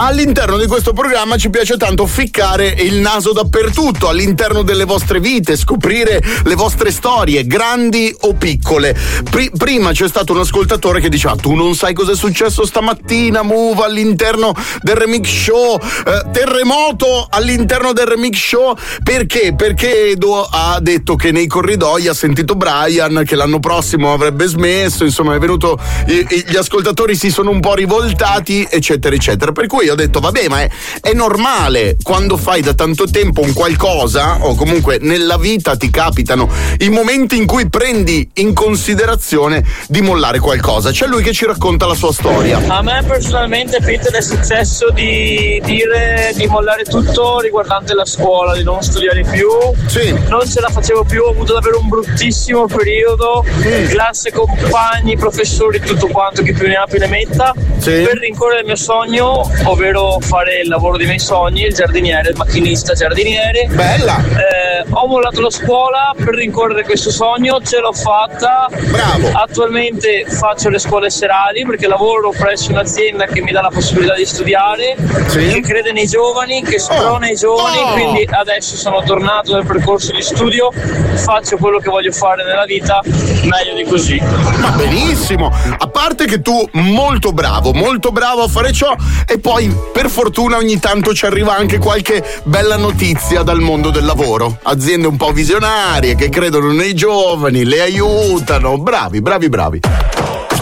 All'interno di questo programma ci piace tanto ficcare il naso dappertutto, all'interno delle vostre vite, scoprire le vostre storie, grandi o piccole. Prima c'è stato un ascoltatore che diceva: tu non sai cosa è successo stamattina, Move, all'interno del Remix Show, terremoto all'interno del Remix Show. Perché? Perché Edo ha detto che nei corridoi ha sentito Brian, che l'anno prossimo avrebbe smesso, insomma è venuto, gli ascoltatori si sono un po' rivoltati, eccetera eccetera. Per cui ho detto vabbè, ma è normale, quando fai da tanto tempo un qualcosa, o comunque nella vita ti capitano i momenti in cui prendi in considerazione di mollare qualcosa. C'è lui che ci racconta la sua storia. A me personalmente, Peter, è successo di dire di mollare tutto riguardante la scuola, di non studiare più. Sì. Non ce la facevo più, ho avuto davvero un bruttissimo periodo, classe, compagni, professori, tutto quanto, che più ne ha più ne metta, per rincorrere il mio sogno, ovvero fare il lavoro dei miei sogni, il giardiniere, il macchinista giardiniere. Bella! Ho mollato la scuola per rincorrere questo sogno, ce l'ho fatta. Bravo! Attualmente faccio le scuole serali perché lavoro presso un'azienda che mi dà la possibilità di studiare, che crede nei giovani, che sprona i giovani, quindi adesso sono tornato nel percorso di studio, faccio quello che voglio fare nella vita, meglio di così. Ma benissimo, a parte che tu molto bravo a fare ciò, e poi per fortuna ogni tanto ci arriva anche qualche bella notizia dal mondo del lavoro, aziende un po' visionarie che credono nei giovani, le aiutano, bravi.